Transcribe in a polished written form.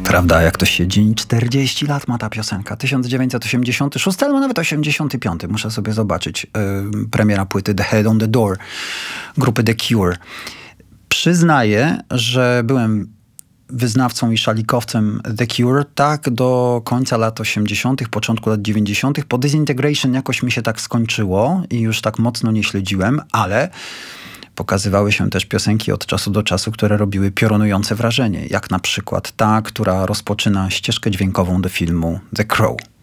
Prawda, jak to się dzień 40 lat ma ta piosenka. 1986 albo nawet 85. Muszę sobie zobaczyć. Premiera płyty The Head on the Door grupy The Cure. Przyznaję, że byłem wyznawcą i szalikowcem The Cure tak do końca lat 80., początku lat 90. Po Disintegration jakoś mi się tak skończyło i już tak mocno nie śledziłem, ale pokazywały się też piosenki od czasu do czasu, które robiły piorunujące wrażenie, jak na przykład ta, która rozpoczyna ścieżkę dźwiękową do filmu The Crow.